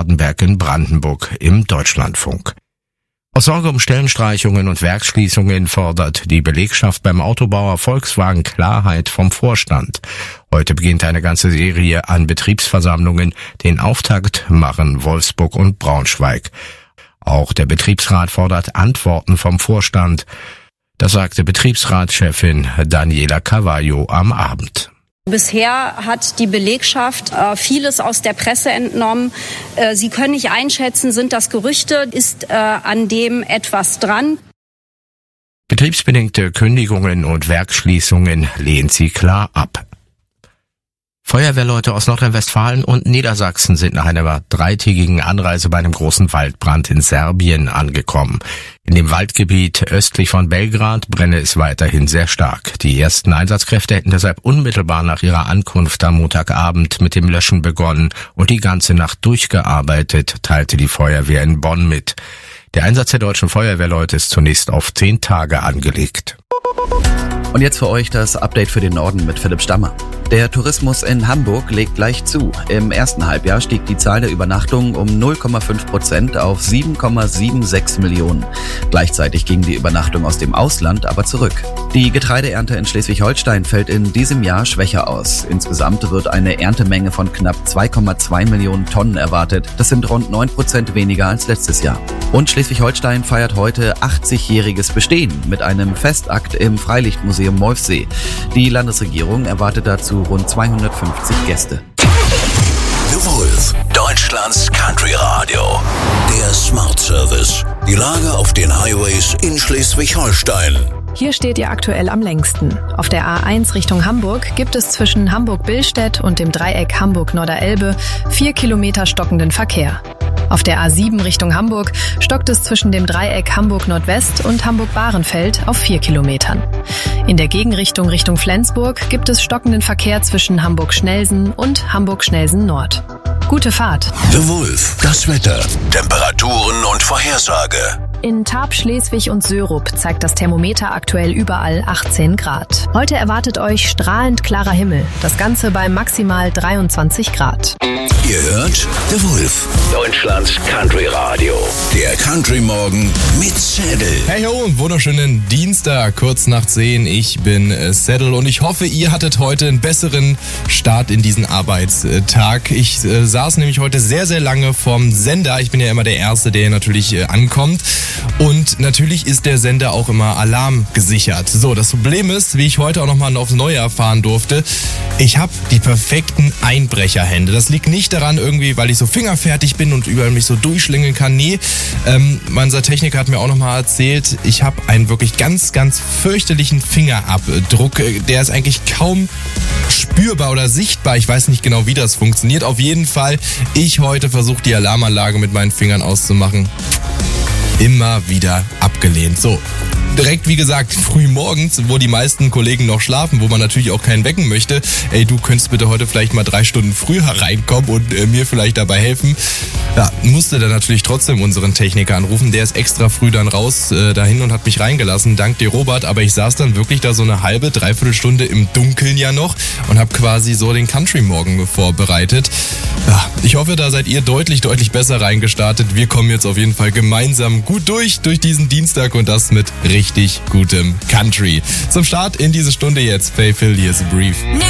Hardenberg in Brandenburg im Deutschlandfunk. Aus Sorge um Stellenstreichungen und Werksschließungen fordert die Belegschaft beim Autobauer Volkswagen Klarheit vom Vorstand. Heute beginnt eine ganze Serie an Betriebsversammlungen. Den Auftakt machen Wolfsburg und Braunschweig. Auch der Betriebsrat fordert Antworten vom Vorstand. Das sagte Betriebsratschefin Daniela Carvalho am Abend. Bisher hat die Belegschaft vieles aus der Presse entnommen. Sie können nicht einschätzen, sind das Gerüchte, ist an dem etwas dran? Betriebsbedingte Kündigungen und Werksschließungen lehnt sie klar ab. Feuerwehrleute aus Nordrhein-Westfalen und Niedersachsen sind nach einer 3-tägigen Anreise bei einem großen Waldbrand in Serbien angekommen. In dem Waldgebiet östlich von Belgrad brenne es weiterhin sehr stark. Die ersten Einsatzkräfte hätten deshalb unmittelbar nach ihrer Ankunft am Montagabend mit dem Löschen begonnen und die ganze Nacht durchgearbeitet, teilte die Feuerwehr in Bonn mit. Der Einsatz der deutschen Feuerwehrleute ist zunächst auf 10 Tage angelegt. Und jetzt für euch das Update für den Norden mit Philipp Stammer. Der Tourismus in Hamburg legt leicht zu. Im ersten Halbjahr stieg die Zahl der Übernachtungen um 0,5% auf 7,76 Millionen. Gleichzeitig ging die Übernachtung aus dem Ausland aber zurück. Die Getreideernte in Schleswig-Holstein fällt in diesem Jahr schwächer aus. Insgesamt wird eine Erntemenge von knapp 2,2 Millionen Tonnen erwartet. Das sind rund 9% weniger als letztes Jahr. Und Schleswig-Holstein feiert heute 80-jähriges Bestehen mit einem Festakt im Freilichtmuseum Molfsee. Die Landesregierung erwartet dazu rund 250 Gäste. The Wolf, Deutschlands Country Radio. Der Smart Service. Die Lage auf den Highways in Schleswig-Holstein. Hier steht ihr aktuell am längsten. Auf der A1 Richtung Hamburg gibt es zwischen Hamburg-Billstedt und dem Dreieck Hamburg-Norderelbe 4 Kilometer stockenden Verkehr. Auf der A7 Richtung Hamburg stockt es zwischen dem Dreieck Hamburg-Nordwest und Hamburg-Bahrenfeld auf 4 Kilometern. In der Gegenrichtung Richtung Flensburg gibt es stockenden Verkehr zwischen Hamburg-Schnelsen und Hamburg-Schnelsen-Nord. Gute Fahrt. The Wolf, das Wetter, Temperaturen und Vorhersage. In Tarp, Schleswig und Sörup zeigt das Thermometer aktuell überall 18 Grad. Heute erwartet euch strahlend klarer Himmel. Das Ganze bei maximal 23 Grad. Ihr hört The Wolf, Deutschlands Country Radio. Der Country Morgen mit Saddle. Hey ho, wunderschönen Dienstag, kurz nach 10. Ich bin Saddle und ich hoffe, ihr hattet heute einen besseren Start in diesen Arbeitstag. Ich saß nämlich heute sehr, sehr lange vorm Sender. Ich bin ja immer der Erste, der natürlich ankommt. Und natürlich ist der Sender auch immer alarmgesichert. So, das Problem ist, wie ich heute auch nochmal aufs Neue erfahren durfte, ich habe die perfekten Einbrecherhände. Das liegt nicht daran irgendwie, weil ich so fingerfertig bin und überall mich so durchschlingeln kann. Nee, unser Techniker hat mir auch nochmal erzählt, ich habe einen wirklich ganz, ganz fürchterlichen Fingerabdruck. Der ist eigentlich kaum spürbar oder sichtbar. Ich weiß nicht genau, wie das funktioniert. Auf jeden Fall, ich heute versuche die Alarmanlage mit meinen Fingern auszumachen. Immer wieder abgelehnt. So, direkt wie gesagt, früh morgens, wo die meisten Kollegen noch schlafen, wo man natürlich auch keinen wecken möchte. Ey, du könntest bitte heute vielleicht mal 3 Stunden früher reinkommen und mir vielleicht dabei helfen. Ja, musste dann natürlich trotzdem unseren Techniker anrufen. Der ist extra früh dann raus dahin und hat mich reingelassen. Dank dir, Robert. Aber ich saß dann wirklich da so eine halbe, dreiviertel Stunde im Dunkeln ja noch und habe quasi so den Country-Morgen vorbereitet. Ja, ich hoffe, da seid ihr deutlich, deutlich besser reingestartet. Wir kommen jetzt auf jeden Fall gemeinsam gut durch diesen Dienstag und das mit richtig gutem Country. Zum Start in diese Stunde jetzt Faithful, here's a brief.